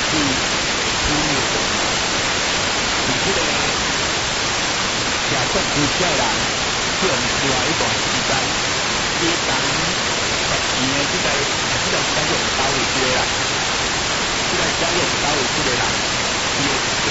去忽略的。你这个吃足猪血的人，用另外一段时间，你当赚钱的这段时间用刀的这个人，这段时间用刀的这个人，伊的